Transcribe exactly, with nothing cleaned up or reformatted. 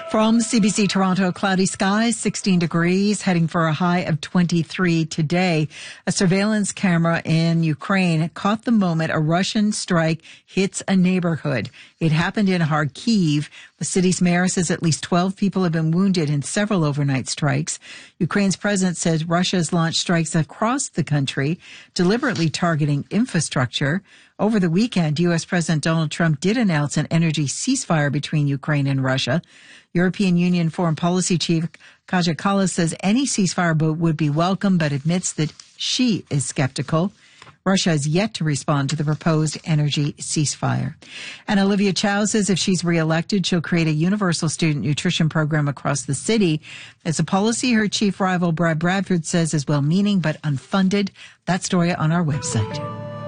From C B C Toronto, cloudy skies, sixteen degrees, heading for a high of twenty-three today. A surveillance camera in Ukraine caught the moment a Russian strike hits a neighborhood. It happened in Kharkiv. The city's mayor says at least twelve people have been wounded in several overnight strikes. Ukraine's president says Russia has launched strikes across the country, deliberately targeting infrastructure. Over the weekend, U S. President Donald Trump did announce an energy ceasefire between Ukraine and Russia. European Union Foreign Policy Chief Kaja Kallas says any ceasefire would be welcome, but admits that she is skeptical. Russia has yet to respond to the proposed energy ceasefire. And Olivia Chow says if she's reelected, she'll create a universal student nutrition program across the city. It's a policy her chief rival Brad Bradford says is well-meaning but unfunded. That story on our website.